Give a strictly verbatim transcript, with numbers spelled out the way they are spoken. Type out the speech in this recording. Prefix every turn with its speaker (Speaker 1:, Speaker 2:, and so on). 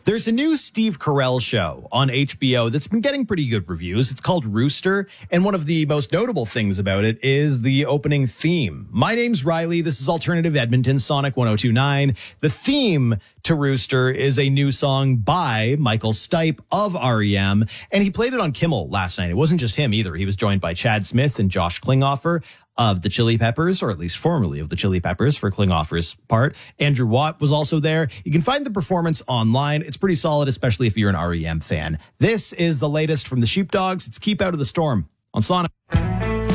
Speaker 1: There's a new Steve Carell show on H B O that's been getting pretty good reviews. It's called Rooster, and one of the most notable things about it is the opening theme. My name's Riley. This is Alternative Edmonton, Sonic one oh two point nine. The theme to Rooster is a new song by Michael Stipe of R E M, and he played it on Kimmel last night. It wasn't just him either. He was joined by Chad Smith and Josh Klinghoffer of the Chili Peppers, or at least formerly of the Chili Peppers for Klinghoffer's part. Andrew Watt was also there. You can find the performance online. It's pretty solid, especially if you're an R E M fan. This is the latest from the Sheepdogs. It's Keep Out of the Storm on Sonic.